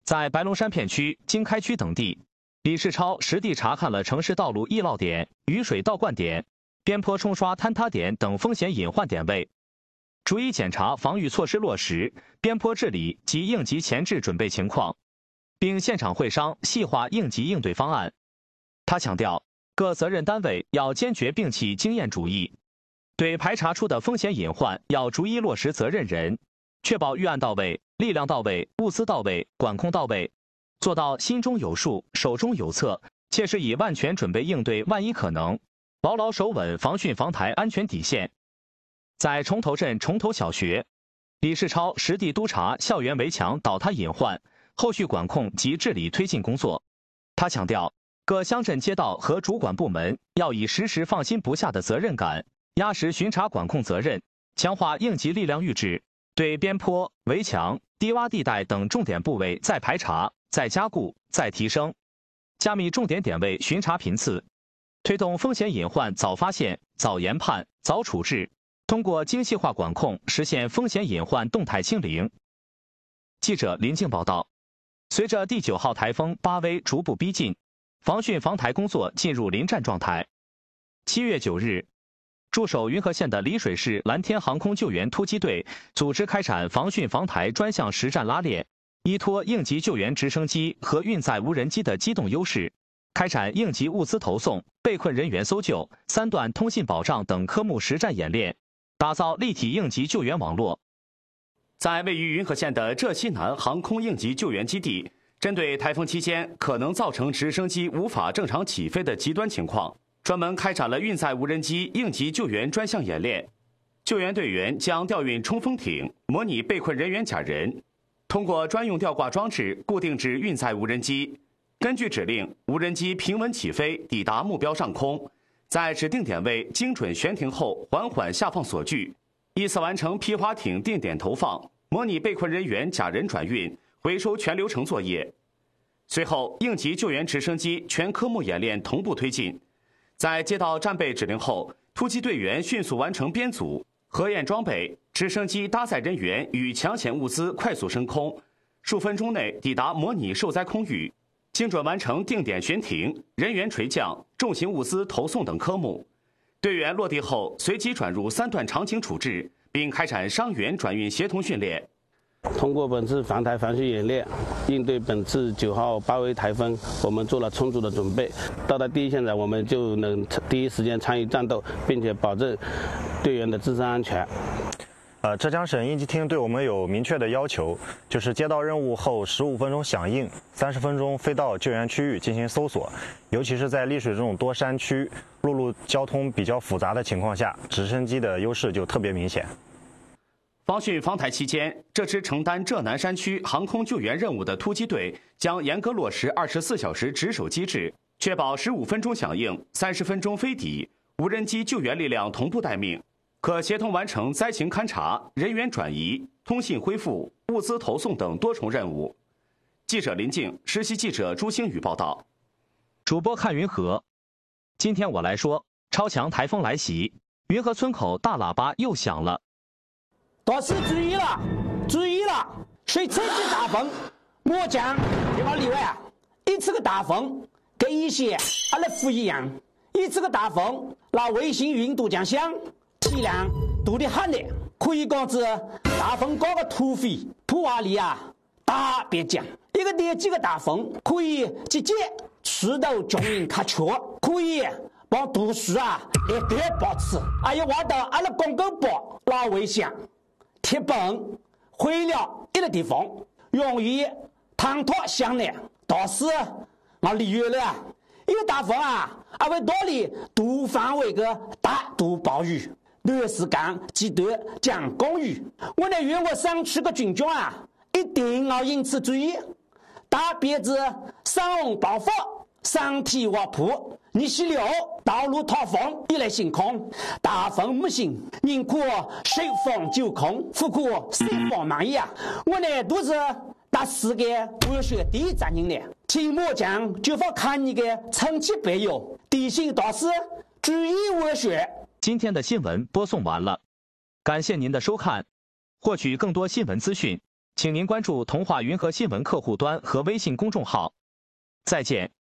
在白龙山片区、经开区等地，李世超实地查看了城市道路易涝点、雨水倒灌点、边坡冲刷坍塌点等风险隐患点位，逐一检查防御措施落实、边坡治理及应急前置准备情况，并现场会商细化应急应对方案。他强调，各责任单位要坚决摒弃经验主义，对排查出的风险隐患要逐一落实责任人，确保预案到位、力量到位、物资到位、管控到位，做到心中有数、手中有策，切实以万全准备应对万一可能，牢牢守稳防汛防台安全底线。在崇头镇崇头小学，李世超实地督查校园围墙倒塌隐患、后续管控及治理推进工作。他强调，各乡镇街道和主管部门要以时时放心不下的责任感，压实巡查管控责任，强化应急力量预置，对边坡、围墙、低洼地带等重点部位再排查、再加固、再提升，加密重点点位巡查频次，推动风险隐患早发现、早研判、早处置，通过精细化管控实现风险隐患动态清零。记者林静报道，随着第9号台风巴威逐步逼近，防汛防台工作进入临战状态。7月9日，驻守云和县的丽水市蓝天航空救援突击队组织开展防汛防台专项实战拉练，依托应急救援直升机和运载无人机的机动优势，开展应急物资投送、被困人员搜救、3段通信保障等科目实战演练，打造立体应急救援网络。在位于云和县的浙西南航空应急救援基地，针对台风期间可能造成直升机无法正常起飞的极端情况，专门开展了运载无人机应急救援专项演练。救援队员将调运冲锋艇，模拟被困人员假人，通过专用吊挂装置固定至运载无人机，根据指令，无人机平稳起飞，抵达目标上空，在指定点位精准悬停后缓缓下放锁具，依次完成皮划艇定点投放，模拟被困人员假人转运、回收全流程作业。随后，应急救援直升机全科目演练同步推进。在接到战备指令后，突击队员迅速完成编组、核验装备，直升机搭载人员与抢险物资快速升空，数分钟内抵达模拟受灾空域，精准完成定点悬停、人员垂降、重型物资投送等科目。队员落地后，随即转入3段场景处置，并开展伤员转运协同训练。 通过本次防台防汛演练，应对本次9号巴威台风，我们做了充足的准备。到达第一现场，我们就能第一时间参与战斗，并且保证队员的自身安全。 浙江省应急厅对我们有明确的要求，就是接到任务后15分钟响应，30分钟飞到救援区域进行搜索。尤其是在丽水这种多山区、陆路交通比较复杂的情况下，直升机的优势就特别明显。 防汛防台期间，这支承担浙南山区航空救援任务的突击队将严格落实24小时值守机制，确保15分钟响应、30分钟飞抵，无人机救援力量同步待命，可协同完成灾情勘察、人员转移、通信恢复、物资投送等多重任务。记者林静，实习记者朱星宇报道。主播看云和。今天我来说，超强台风来袭，云和村口大喇叭又响了。 大师注意了，注意了！水车级大风，末降对吧？另外啊，一次个大风跟以前阿拉不一样，一次个大风那卫星云度降响，体量度的很的，可以讲是大风搞个突飞，普瓦里啊大别降，一个点几个大风可以直接吃到中营卡缺，可以帮读书啊来得保持，还有挖到阿拉广告包那卫星。铁泵毁了一个地方，用于躺脱向南。但是我理解了，一个大风啊，为多里大范围的大度暴雨，短时间极端降降雨。我的云和山区的军警啊，一定要因此注意，特别是山洪爆发、山体滑坡。泥石流、道路塌方一类情况，大风不行，宁可水防九空，不可水防满意啊！我呢都是打4个文学第一站人了，请末将就发看你的长期备用，提醒大师注意文学。 今天的新闻播送完了，感谢您的收看。获取更多新闻资讯，请请您关注童话云和新闻客户端和微信公众号。再见。